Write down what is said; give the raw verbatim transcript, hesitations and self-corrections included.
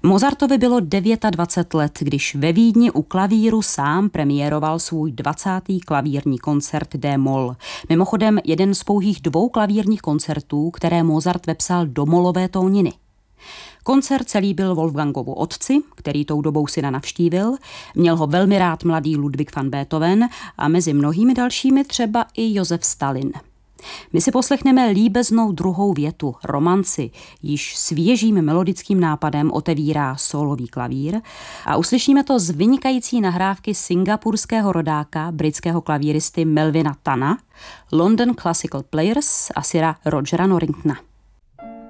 Mozartovi bylo dvacet devět let, když ve Vídni u klavíru sám premiéroval svůj dvacátý klavírní koncert D-moll. Mimochodem jeden z pouhých dvou klavírních koncertů, které Mozart vepsal do molové tóniny. Koncert se líbil Wolfgangovu otci, který tou dobou syna navštívil, měl ho velmi rád mladý Ludwig van Beethoven a mezi mnohými dalšími třeba i Josef Stalin. My si poslechneme líbeznou druhou větu, romanci, již svěžím melodickým nápadem otevírá sólový klavír a uslyšíme to z vynikající nahrávky singapurského rodáka, britského klavíristy Melvina Tana, London Classical Players a sira Rogera Norringtona.